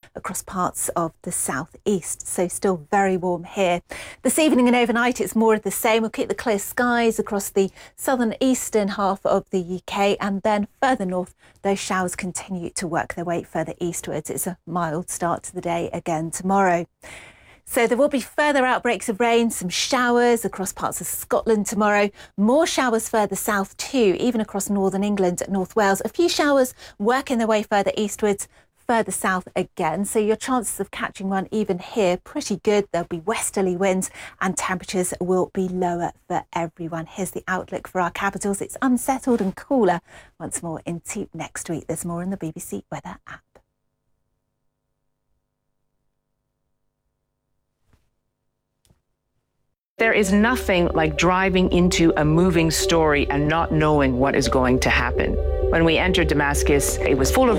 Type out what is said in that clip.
across parts of the southeast. So still very warm here. This evening and overnight, it's more of the same. We'll keep the clear skies across the southern eastern half of the UK, and then further north, those showers continue to work their way further eastwards. It's a mild start to the day again tomorrow. So there will be further outbreaks of rain, some showers across parts of Scotland tomorrow, more showers further south too, even across northern England and North Wales. A few showers working their way further eastwards, further south again. So your chances of catching one even here, pretty good. There'll be westerly winds and temperatures will be lower for everyone. Here's the outlook for our capitals. It's unsettled and cooler once more into next week. There's more in the BBC Weather app. There is nothing like driving into a moving story and not knowing what is going to happen. When we entered Damascus, it was full of